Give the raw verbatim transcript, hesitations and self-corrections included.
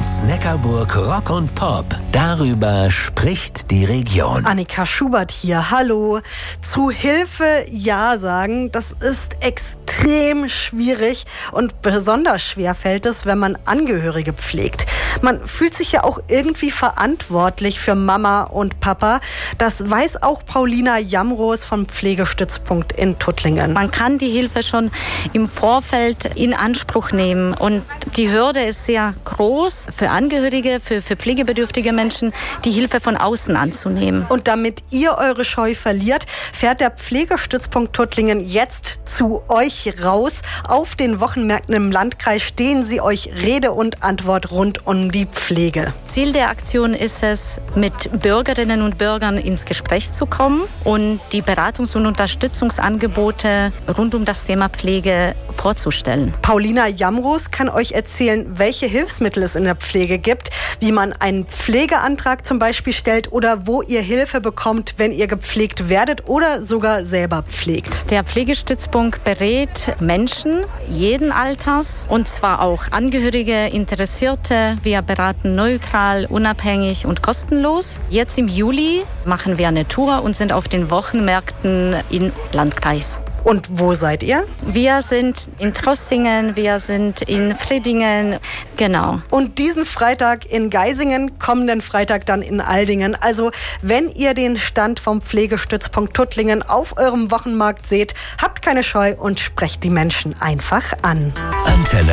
Neckarburg Rock und Pop. Darüber spricht die Region. Annika Schubert hier, hallo. Zu Hilfe Ja sagen, das ist extrem schwierig und besonders schwer fällt es, wenn man Angehörige pflegt. Man fühlt sich ja auch irgendwie verantwortlich für Mama und Papa. Das weiß auch Paulina Jamroos vom Pflegestützpunkt in Tuttlingen. Man kann die Hilfe schon im Vorfeld in Anspruch nehmen und die Hürde ist sehr groß für Angehörige, für, für pflegebedürftige Menschen, die Hilfe von außen anzunehmen. Und damit ihr eure Scheu verliert, fährt der Pflegestützpunkt Tuttlingen jetzt zu euch raus. Auf den Wochenmärkten im Landkreis stehen sie euch Rede und Antwort rund um die Pflege. Ziel der Aktion ist es, mit Bürgerinnen und Bürgern ins Gespräch zu kommen und die Beratungs- und Unterstützungsangebote rund um das Thema Pflege vorzustellen. Paulina Jamroos kann euch erzählen, welche Hilfsmittel es in der Pflege gibt, wie man einen Pflegeantrag zum Beispiel stellt oder wo ihr Hilfe bekommt, wenn ihr gepflegt werdet oder sogar selber pflegt. Der Pflegestützpunkt berät Menschen jeden Alters und zwar auch Angehörige, Interessierte. Wir beraten neutral, unabhängig und kostenlos. Jetzt im Juli machen wir eine Tour und sind auf den Wochenmärkten im Landkreis. Und wo seid ihr? Wir sind in Trossingen, wir sind in Friedingen, genau. Und diesen Freitag in Geisingen, kommenden Freitag dann in Aldingen. Also wenn ihr den Stand vom Pflegestützpunkt Tuttlingen auf eurem Wochenmarkt seht, habt keine Scheu und sprecht die Menschen einfach an. Antenne